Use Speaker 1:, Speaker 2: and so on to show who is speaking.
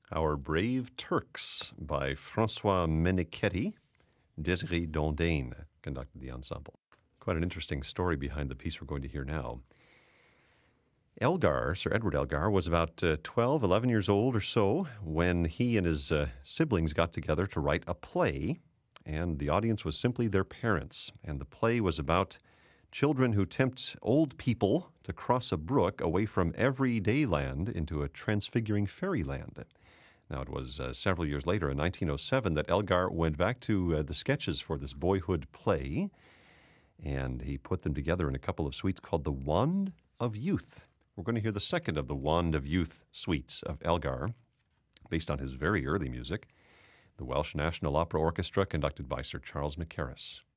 Speaker 1: Our Brave Turks by Francois Menichetti. Désiré Dondain conducted the ensemble. Quite an interesting story behind the piece we're going to hear now. Elgar, Sir Edward Elgar, was about 12, 11 years old or so when he and his siblings got together to write a play, and the audience was simply their parents. And the play was about children who tempt old people to cross a brook away from everyday land into a transfiguring fairyland. Now, it was several years later, in 1907, that Elgar went back to the sketches for this boyhood play, and he put them together in a couple of suites called The Wand of Youth. We're going to hear the second of the Wand of Youth suites of Elgar, based on his very early music, the Welsh National Opera Orchestra, conducted by Sir Charles Mackerras.